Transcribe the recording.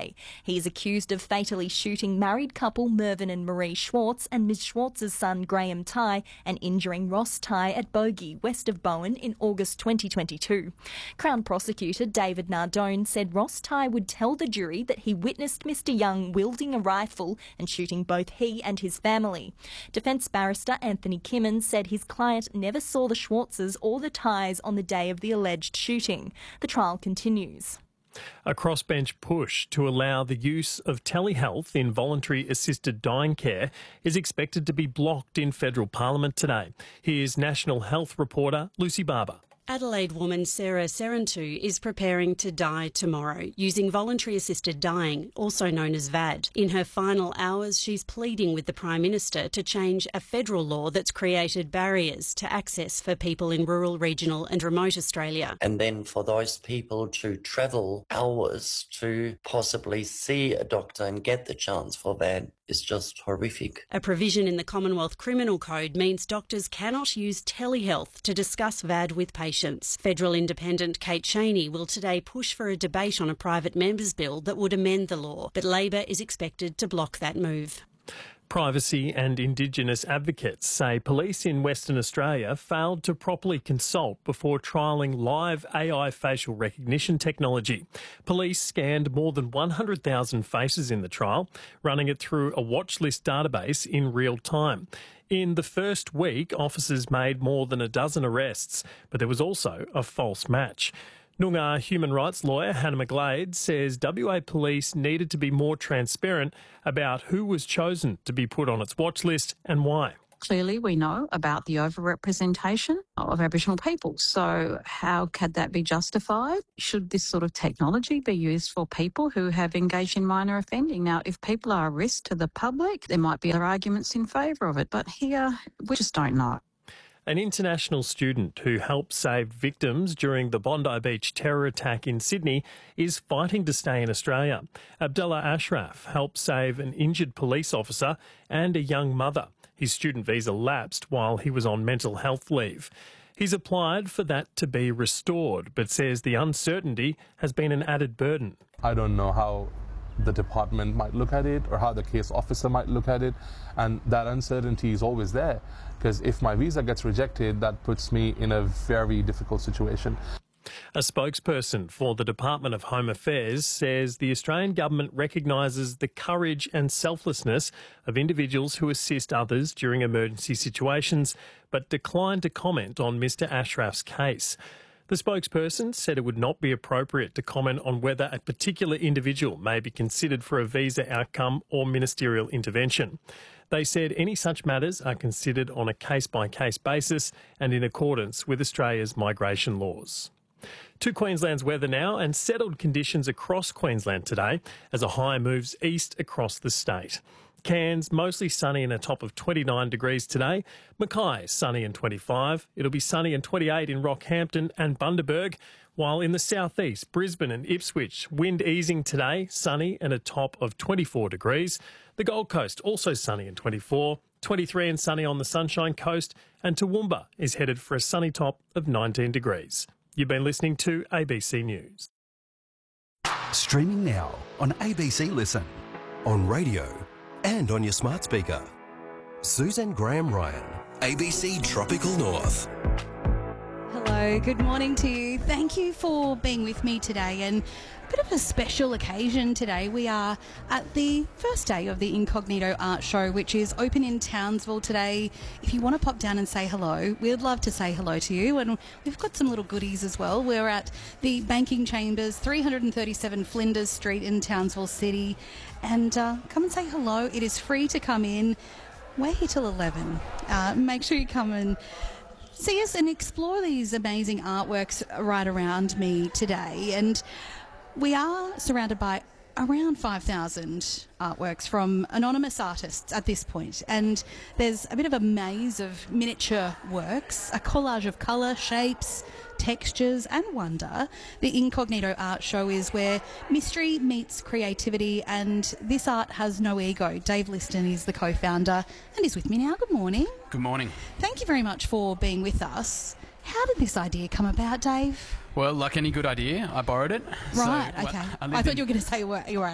Tuesday. He is accused of fatally shooting married couple Mervyn and Marie Schwartz and Ms Schwartz's son Graham Tighe and injuring Ross Tighe at Bogey, west of Bowen, in August 2022. Crown Prosecutor David Nardone said Ross Tighe would tell the jury that he witnessed Mr Young wielding a rifle and shooting both he and his family. Defence barrister Anthony Kimmins said his client never saw the Schwartzes or the Tighes on the day of the alleged shooting. The trial continues. A crossbench push to allow the use of telehealth in voluntary assisted dying care is expected to be blocked in federal parliament today. Here's National Health reporter Lucy Barber. Adelaide woman Sarah Serentu is preparing to die tomorrow using voluntary assisted dying, also known as VAD. In her final hours, she's pleading with the Prime Minister to change a federal law that's created barriers to access for people in rural, regional and remote Australia. And then for those people to travel hours to possibly see a doctor and get the chance for VAD is just horrific. A provision in the Commonwealth Criminal Code means doctors cannot use telehealth to discuss VAD with patients. Federal Independent Kate Chaney will today push for a debate on a private member's bill that would amend the law, but Labor is expected to block that move. Privacy and Indigenous advocates say police in Western Australia failed to properly consult before trialling live AI facial recognition technology. Police scanned more than 100,000 faces in the trial, running it through a watchlist database in real time. In the first week, officers made more than a dozen arrests, but there was also a false match. Noongar human rights lawyer Hannah McGlade says WA Police needed to be more transparent about who was chosen to be put on its watch list and why. Clearly, we know about the overrepresentation of Aboriginal people. So how could that be justified? Should this sort of technology be used for people who have engaged in minor offending? Now, if people are a risk to the public, there might be other arguments in favour of it. But here, we just don't know. An international student who helped save victims during the Bondi Beach terror attack in Sydney is fighting to stay in Australia. Abdullah Ashraf helped save an injured police officer and a young mother. His student visa lapsed while he was on mental health leave. He's applied for that to be restored, but says the uncertainty has been an added burden. I don't know how the department might look at it or how the case officer might look at it, and that uncertainty is always there, because if my visa gets rejected, that puts me in a very difficult situation. A spokesperson for the Department of Home Affairs says the Australian government recognises the courage and selflessness of individuals who assist others during emergency situations, but declined to comment on Mr Ashraf's case. The spokesperson said it would not be appropriate to comment on whether a particular individual may be considered for a visa outcome or ministerial intervention. They said any such matters are considered on a case-by-case basis and in accordance with Australia's migration laws. To Queensland's weather now, and settled conditions across Queensland today as a high moves east across the state. Cairns, mostly sunny and a top of 29 degrees today. Mackay, sunny and 25. It'll be sunny and 28 in Rockhampton and Bundaberg, while in the southeast, Brisbane and Ipswich, wind easing today, sunny and a top of 24 degrees. The Gold Coast, also sunny and 24. 23 and sunny on the Sunshine Coast, and Toowoomba is headed for a sunny top of 19 degrees. You've been listening to ABC News. Streaming now on ABC Listen, on radio and on your smart speaker. Suzanne Graham-Ryan, ABC Tropical North. Hello, good morning to you. Thank you for being with me today, and a bit of a special occasion today. We are at the first day of the Incognito Art Show, which is open in Townsville today. If you want to pop down and say hello, we'd love to say hello to you, and we've got some little goodies as well. We're at the Banking Chambers, 337 Flinders Street in Townsville City, and come and say hello. It is free to come in. We're here till 11. Make sure you come and see us and explore these amazing artworks right around me today. And we are surrounded by around 5,000 artworks from anonymous artists at this point. And there's a bit of a maze of miniature works, a collage of colour, shapes, textures and wonder. The Incognito Art Show is where mystery meets creativity, and this art has no ego. Dave Liston is the co-founder and is with me now. Good morning. Good morning. Thank you very much for being with us. How did this idea come about, Dave? Well, like any good idea, I borrowed it. Right, so, okay. I thought you were going to say you were at